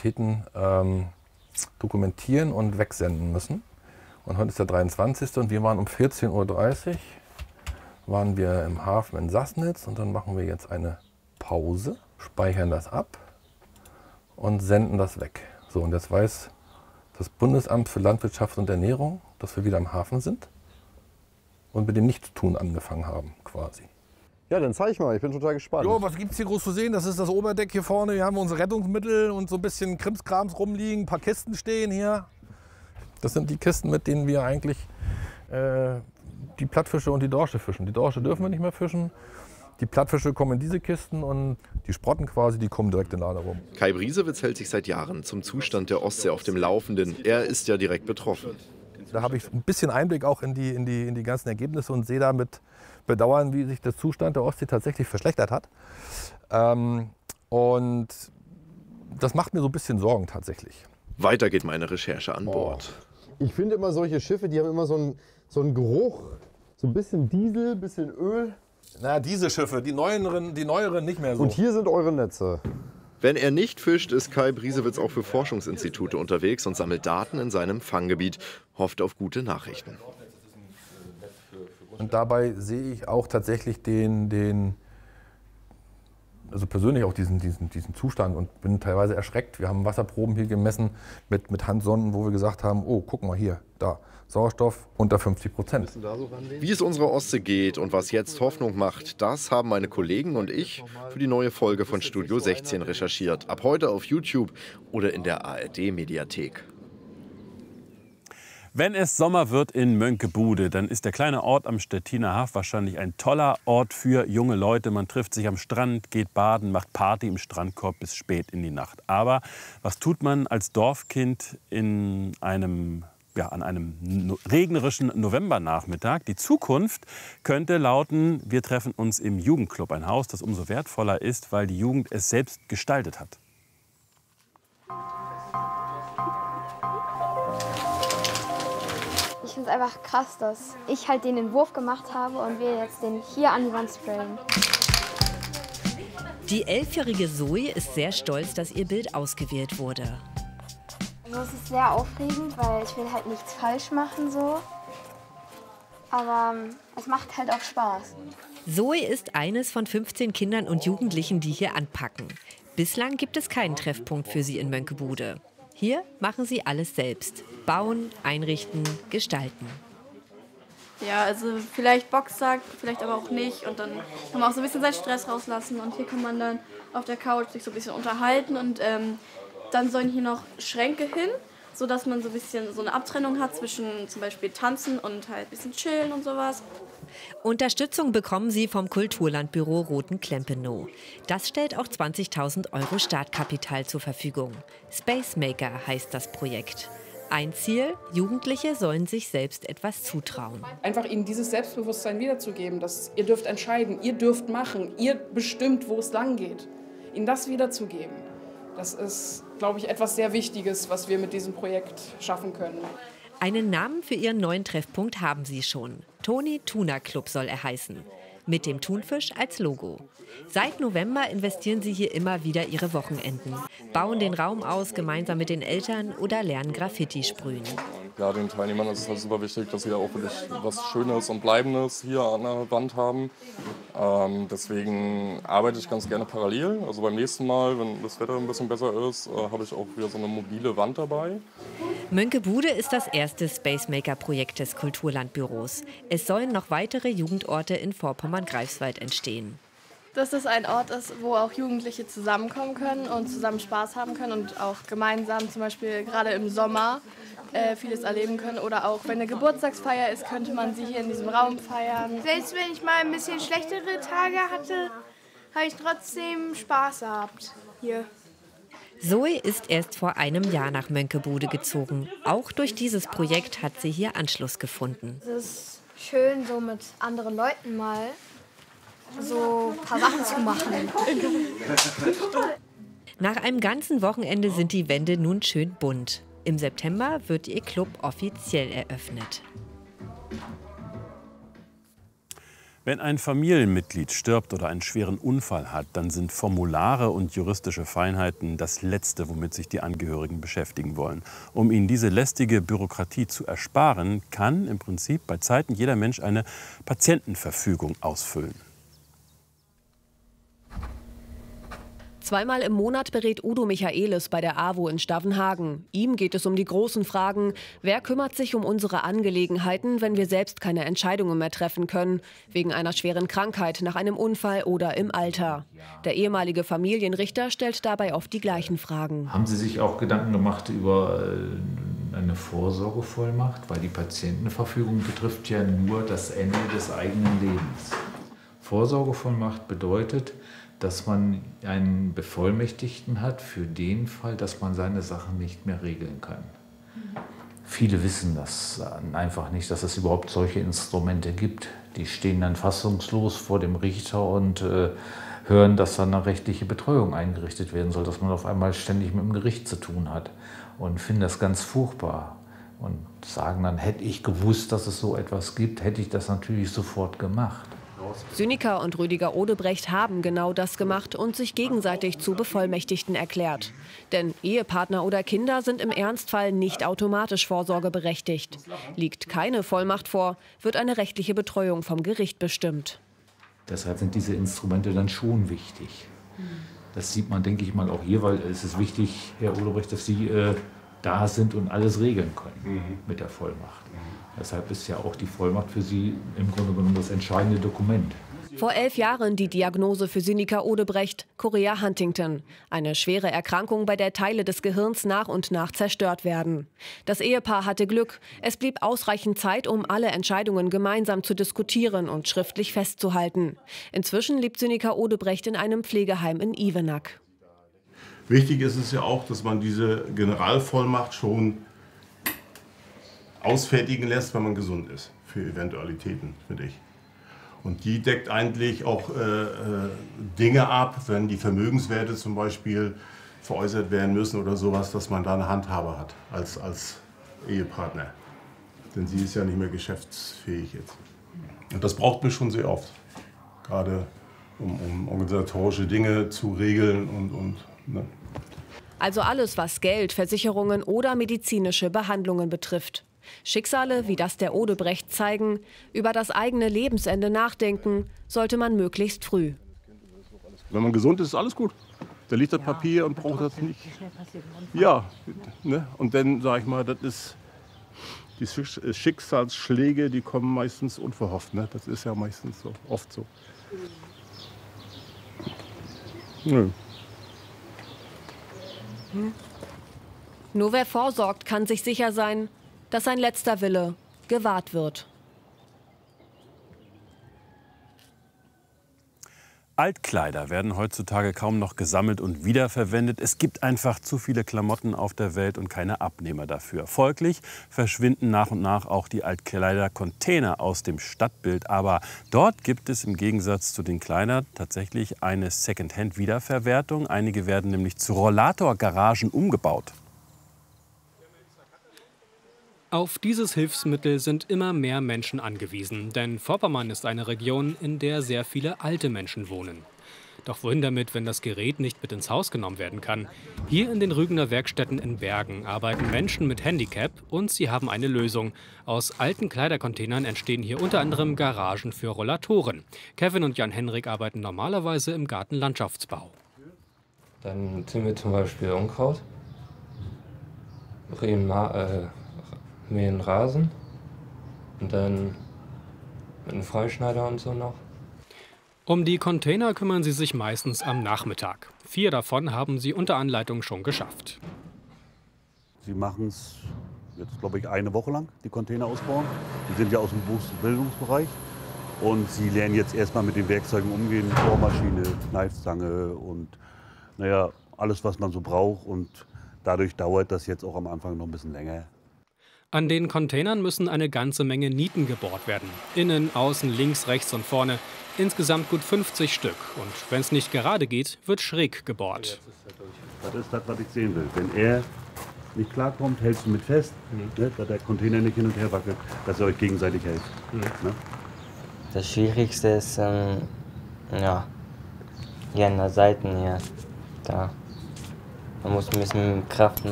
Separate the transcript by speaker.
Speaker 1: Aktivitäten dokumentieren und wegsenden müssen. Und heute ist der 23. und wir waren um 14:30 Uhr waren wir im Hafen in Sassnitz und dann machen wir jetzt eine Pause, speichern das ab und senden das weg. So, und jetzt weiß das Bundesamt für Landwirtschaft und Ernährung, dass wir wieder im Hafen sind und mit dem Nichtstun angefangen haben, quasi.
Speaker 2: Ja, dann zeig mal, ich bin total gespannt.
Speaker 1: Jo, was gibt's hier groß zu sehen? Das ist das Oberdeck hier vorne. Hier haben wir unsere Rettungsmittel und so ein bisschen Krimskrams rumliegen. Ein paar Kisten stehen hier. Das sind die Kisten, mit denen wir eigentlich die Plattfische und die Dorsche fischen. Die Dorsche dürfen wir nicht mehr fischen. Die Plattfische kommen in diese Kisten und die Sprotten quasi, die kommen direkt in den Lader rum.
Speaker 3: Kai Briesewitz hält sich seit Jahren zum Zustand der Ostsee auf dem Laufenden. Er ist ja direkt betroffen.
Speaker 1: Da habe ich ein bisschen Einblick auch in die ganzen Ergebnisse und sehe da mit Bedauern, wie sich der Zustand der Ostsee tatsächlich verschlechtert hat. Und das macht mir so ein bisschen Sorgen tatsächlich.
Speaker 3: Weiter geht meine Recherche an Bord.
Speaker 2: Ich finde immer solche Schiffe, die haben immer so einen Geruch, so ein bisschen Diesel, ein bisschen Öl.
Speaker 1: Na, diese Schiffe, die neueren nicht mehr so.
Speaker 2: Und hier sind eure Netze.
Speaker 3: Wenn er nicht fischt, ist Kai Briesewitz auch für Forschungsinstitute unterwegs und sammelt Daten in seinem Fanggebiet, hofft auf gute Nachrichten.
Speaker 1: Und dabei sehe ich auch tatsächlich also persönlich auch diesen Zustand und bin teilweise erschreckt. Wir haben Wasserproben hier gemessen mit Handsonden, wo wir gesagt haben, oh, guck mal hier, da, Sauerstoff unter 50%.
Speaker 3: Wie es unserer Ostsee geht und was jetzt Hoffnung macht, das haben meine Kollegen und ich für die neue Folge von Studio 16 recherchiert. Ab heute auf YouTube oder in der ARD-Mediathek.
Speaker 4: Wenn es Sommer wird in Mönckebude, dann ist der kleine Ort am Stettiner Haff wahrscheinlich ein toller Ort für junge Leute. Man trifft sich am Strand, geht baden, macht Party im Strandkorb bis spät in die Nacht. Aber was tut man als Dorfkind an einem regnerischen Novembernachmittag? Die Zukunft könnte lauten, wir treffen uns im Jugendclub. Ein Haus, das umso wertvoller ist, weil die Jugend es selbst gestaltet hat.
Speaker 5: Ich finde es einfach krass, dass ich halt den Entwurf gemacht habe und wir jetzt den hier an die Wand sprayen.
Speaker 6: Die 11-jährige Zoe ist sehr stolz, dass ihr Bild ausgewählt wurde.
Speaker 5: Also es ist sehr aufregend, weil ich will halt nichts falsch machen so. Aber es macht halt auch Spaß.
Speaker 6: Zoe ist eines von 15 Kindern und Jugendlichen, die hier anpacken. Bislang gibt es keinen Treffpunkt für sie in Mönckebude. Hier machen sie alles selbst. Bauen, einrichten, gestalten.
Speaker 7: Ja, also vielleicht Boxsack, vielleicht aber auch nicht. Und dann kann man auch so ein bisschen seinen Stress rauslassen. Und hier kann man dann auf der Couch sich so ein bisschen unterhalten. Und dann sollen hier noch Schränke hin, sodass man so ein bisschen so eine Abtrennung hat zwischen zum Beispiel Tanzen und halt ein bisschen Chillen und sowas.
Speaker 6: Unterstützung bekommen sie vom Kulturlandbüro Rothen-Klempenow. Das stellt auch 20.000 € Startkapital zur Verfügung. Space Maker heißt das Projekt. Ein Ziel, Jugendliche sollen sich selbst etwas zutrauen.
Speaker 8: Einfach ihnen dieses Selbstbewusstsein wiederzugeben, dass ihr dürft entscheiden, ihr dürft machen, ihr bestimmt, wo es lang geht. Ihnen das wiederzugeben, das ist, glaube ich, etwas sehr Wichtiges, was wir mit diesem Projekt schaffen können.
Speaker 6: Einen Namen für ihren neuen Treffpunkt haben sie schon. Toni Tuna Club soll er heißen. Mit dem Thunfisch als Logo. Seit November investieren sie hier immer wieder ihre Wochenenden. Bauen den Raum aus gemeinsam mit den Eltern oder lernen Graffiti sprühen.
Speaker 9: Ja, den Teilnehmern ist es halt super wichtig, dass sie ja auch wirklich was Schönes und Bleibendes hier an der Wand haben. Deswegen arbeite ich ganz gerne parallel. Also beim nächsten Mal, wenn das Wetter ein bisschen besser ist, habe ich auch wieder so eine mobile Wand dabei.
Speaker 6: Mönckebude ist das erste Space Maker-Projekt des Kulturlandbüros. Es sollen noch weitere Jugendorte in Vorpommern-Greifswald entstehen.
Speaker 7: Dass das ein Ort ist, wo auch Jugendliche zusammenkommen können und zusammen Spaß haben können und auch gemeinsam zum Beispiel gerade im Sommer vieles erleben können. Oder auch wenn eine Geburtstagsfeier ist, könnte man sie hier in diesem Raum feiern.
Speaker 10: Selbst wenn ich mal ein bisschen schlechtere Tage hatte, habe ich trotzdem Spaß gehabt hier.
Speaker 6: Zoe ist erst vor einem Jahr nach Mönckebude gezogen. Auch durch dieses Projekt hat sie hier Anschluss gefunden.
Speaker 5: Es ist schön, so mit anderen Leuten mal so ein paar Sachen zu machen.
Speaker 6: Nach einem ganzen Wochenende sind die Wände nun schön bunt. Im September wird ihr Club offiziell eröffnet.
Speaker 4: Wenn ein Familienmitglied stirbt oder einen schweren Unfall hat, dann sind Formulare und juristische Feinheiten das Letzte, womit sich die Angehörigen beschäftigen wollen. Um ihnen diese lästige Bürokratie zu ersparen, kann im Prinzip bei Zeiten jeder Mensch eine Patientenverfügung ausfüllen.
Speaker 11: Zweimal im Monat berät Udo Michaelis bei der AWO in Stavenhagen. Ihm geht es um die großen Fragen: Wer kümmert sich um unsere Angelegenheiten, wenn wir selbst keine Entscheidungen mehr treffen können, wegen einer schweren Krankheit, nach einem Unfall oder im Alter? Der ehemalige Familienrichter stellt dabei oft die gleichen Fragen.
Speaker 12: Haben Sie sich auch Gedanken gemacht über eine Vorsorgevollmacht? Weil die Patientenverfügung betrifft ja nur das Ende des eigenen Lebens. Vorsorgevollmacht bedeutet, dass man einen Bevollmächtigten hat für den Fall, dass man seine Sachen nicht mehr regeln kann. Viele wissen das einfach nicht, dass es überhaupt solche Instrumente gibt. Die stehen dann fassungslos vor dem Richter und hören, dass dann eine rechtliche Betreuung eingerichtet werden soll, dass man auf einmal ständig mit dem Gericht zu tun hat und finden das ganz furchtbar und sagen dann, hätte ich gewusst, dass es so etwas gibt, hätte ich das natürlich sofort gemacht.
Speaker 11: Süniker und Rüdiger Odebrecht haben genau das gemacht und sich gegenseitig zu Bevollmächtigten erklärt. Denn Ehepartner oder Kinder sind im Ernstfall nicht automatisch vorsorgeberechtigt. Liegt keine Vollmacht vor, wird eine rechtliche Betreuung vom Gericht bestimmt.
Speaker 12: Deshalb sind diese Instrumente dann schon wichtig. Das sieht man, denke ich mal, auch hier, weil es ist wichtig, Herr Odebrecht, dass Sie da sind und alles regeln können mit der Vollmacht. Deshalb ist ja auch die Vollmacht für Sie im Grunde genommen das entscheidende Dokument.
Speaker 11: Vor 11 Jahren die Diagnose für Süniker Odebrecht, Chorea Huntington. Eine schwere Erkrankung, bei der Teile des Gehirns nach und nach zerstört werden. Das Ehepaar hatte Glück. Es blieb ausreichend Zeit, um alle Entscheidungen gemeinsam zu diskutieren und schriftlich festzuhalten. Inzwischen lebt Süniker Odebrecht in einem Pflegeheim in Ivenack.
Speaker 13: Wichtig ist es ja auch, dass man diese Generalvollmacht schon ausfertigen lässt, wenn man gesund ist, für Eventualitäten, finde ich. Und die deckt eigentlich auch Dinge ab, wenn die Vermögenswerte zum Beispiel veräußert werden müssen oder sowas, dass man da eine Handhabe hat als Ehepartner. Denn sie ist ja nicht mehr geschäftsfähig jetzt. Und das braucht man schon sehr oft, gerade um organisatorische Dinge zu regeln und ne.
Speaker 11: Also alles, was Geld, Versicherungen oder medizinische Behandlungen betrifft. Schicksale wie das der Odebrecht zeigen, über das eigene Lebensende nachdenken, sollte man möglichst früh.
Speaker 13: Wenn man gesund ist, ist alles gut. Da liegt das Papier und braucht das nicht. Ja, ne? Und dann sage ich mal, das ist die Schicksalsschläge, die kommen meistens unverhofft. Ne? Das ist ja meistens so, oft so. Nö.
Speaker 11: Nur wer vorsorgt, kann sich sicher sein, dass sein letzter Wille gewahrt wird.
Speaker 4: Altkleider werden heutzutage kaum noch gesammelt und wiederverwendet. Es gibt einfach zu viele Klamotten auf der Welt und keine Abnehmer dafür. Folglich verschwinden nach und nach auch die Altkleider-Container aus dem Stadtbild. Aber dort gibt es im Gegensatz zu den Kleidern tatsächlich eine Secondhand-Wiederverwertung. Einige werden nämlich zu Rollatorgaragen umgebaut.
Speaker 14: Auf dieses Hilfsmittel sind immer mehr Menschen angewiesen, denn Vorpommern ist eine Region, in der sehr viele alte Menschen wohnen. Doch wohin damit, wenn das Gerät nicht mit ins Haus genommen werden kann? Hier in den Rügener Werkstätten in Bergen arbeiten Menschen mit Handicap und sie haben eine Lösung. Aus alten Kleidercontainern entstehen hier unter anderem Garagen für Rollatoren. Kevin und Jan-Henrik arbeiten normalerweise im Gartenlandschaftsbau.
Speaker 15: Dann ziehen wir zum Beispiel Unkraut, mähen Rasen und dann mit einem Freischneider und so noch.
Speaker 14: Um die Container kümmern sie sich meistens am Nachmittag. 4 davon haben sie unter Anleitung schon geschafft.
Speaker 16: Sie machen es jetzt, glaube ich, eine Woche lang, die Container ausbauen. Die sind ja aus dem Bildungsbereich. Und sie lernen jetzt erstmal mit den Werkzeugen umgehen, Bohrmaschine, Kneifzange und naja, alles, was man so braucht. Und dadurch dauert das jetzt auch am Anfang noch ein bisschen länger.
Speaker 14: An den Containern müssen eine ganze Menge Nieten gebohrt werden. Innen, außen, links, rechts und vorne. Insgesamt gut 50 Stück. Und wenn es nicht gerade geht, wird schräg gebohrt.
Speaker 16: Das ist das, was ich sehen will. Wenn er nicht klarkommt, hältst du mit fest, ne, dass der Container nicht hin und her wackelt, dass ihr euch gegenseitig helft. Ne?
Speaker 17: Das Schwierigste ist, ja, hier an der Seite hier. Da. Man muss ein bisschen Kraft